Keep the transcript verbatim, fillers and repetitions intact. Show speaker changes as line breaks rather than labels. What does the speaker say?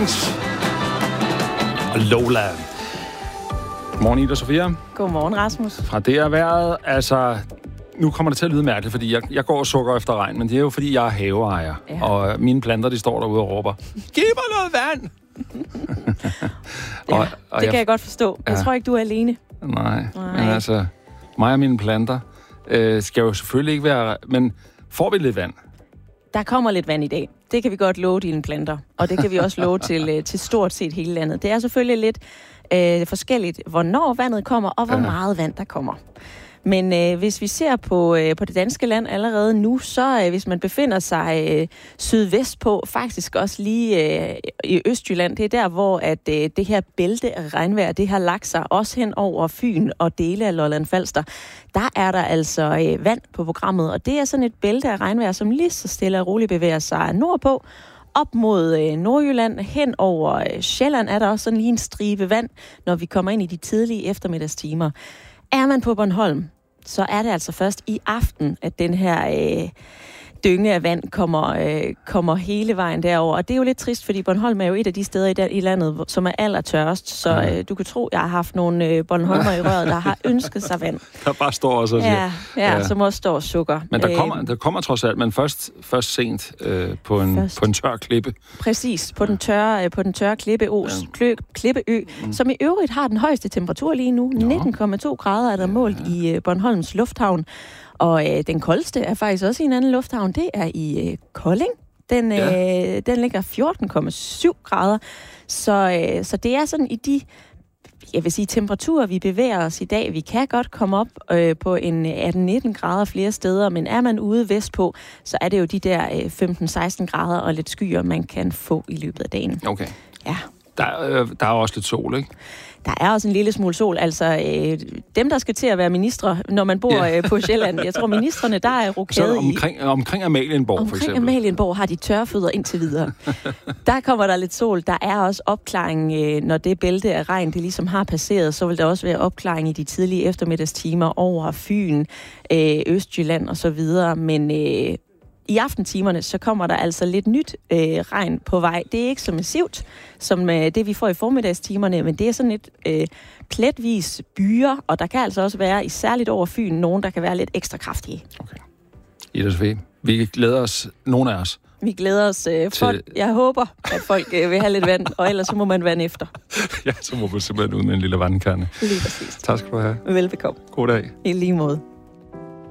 Prince og Lola. Godmorgen, Ida Sofia.
Godmorgen, Rasmus.
Fra det er været, altså... Nu kommer det til at lyde mærkeligt, fordi jeg, jeg går og sukker efter regn, men det er jo, fordi jeg er haveejer. Ja. Og mine planter, de står derude og råber, giv mig noget vand!
ja, og, og det jeg, kan jeg godt forstå. Jeg ja. tror ikke, du er alene.
Nej, Nej. men altså, mig og mine planter øh, skal jo selvfølgelig ikke være... Men får vi lidt vand?
Der kommer lidt vand i dag. Det kan vi godt love dine planter. Og det kan vi også love til, til stort set hele landet. Det er selvfølgelig lidt øh, forskelligt, hvornår vandet kommer, og hvor ja. meget vand der kommer. Men øh, hvis vi ser på, øh, på det danske land allerede nu, så øh, hvis man befinder sig øh, sydvest på, faktisk også lige øh, i Østjylland, det er der, hvor at, øh, det her bælte af regnvejr, det har lagt sig også hen over Fyn og dele af Lolland Falster. Der er der altså øh, vand på programmet, og det er sådan et bælte af regnvejr, som lige så stille og roligt bevæger sig nordpå. Op mod øh, Nordjylland, hen over øh, Sjælland er der også sådan lige en stribe vand, når vi kommer ind i de tidlige eftermiddagstimer. Er man på Bornholm, så er det altså først i aften, at den her øh, dynge af vand kommer, øh, kommer hele vejen derover. Og det er jo lidt trist, fordi Bornholm er jo et af de steder i, der, i landet, som er allertørst. Så øh, du kan tro, jeg har haft nogle øh, Bornholmer i røret, der har ønsket sig vand.
Der bare står også og siger.
Ja, ja, ja, som også står og sukker.
Men der kommer, der kommer trods alt, men først, først sent øh, på, en, først. på en tør klippe.
Præcis, på den tørre, øh, på den tørre klippeø, ja. klippeø mm. som i øvrigt har den højeste temperatur lige nu. nitten komma to grader er der målt ja. i øh, Bornholms Lufthavn. Og øh, den koldeste er faktisk også i en anden lufthavn. Det er i øh, Kolding. Den, øh, ja. den ligger fjorten komma syv grader. Så, øh, så det er sådan i de, jeg vil sige, temperaturer, vi bevæger os i dag. Vi kan godt komme op øh, på en atten nitten grader flere steder, men er man ude vestpå, så er det jo de der øh, femten seksten grader og lidt skyer, man kan få i løbet af dagen.
Okay.
Ja.
Der, øh, der er også lidt sol, ikke?
Der er også en lille smule sol. Altså, øh, dem, der skal til at være ministre, når man bor yeah. øh, på Sjælland, jeg tror, ministrene, der er rokade i...
Omkring, omkring Amalienborg,
omkring
for eksempel.
Omkring Amalienborg har de tørfødder indtil videre. Der kommer der lidt sol. Der er også opklaring, øh, når det bælte af regn, det ligesom har passeret, så vil der også være opklaring i de tidlige eftermiddagstimer over Fyn, øh, Østjylland og så videre. Men... Øh, I aftentimerne, så kommer der altså lidt nyt øh, regn på vej. Det er ikke så massivt, som øh, det vi får i formiddagstimerne, men det er sådan et øh, pletvis byer, og der kan altså også være, i særligt over Fyn, nogen, der kan være lidt ekstra kraftige.
Okay. Ida Sofie, vi glæder os, nogle af os.
Vi glæder os. Øh, for, til... Jeg håber, at folk øh, vil have lidt vand, og ellers så må man vande efter.
Ja, så må man simpelthen ud med en lille vandkerne.
Lige præcis.
Tak skal du have.
Velbekomme.
God dag.
I lige måde.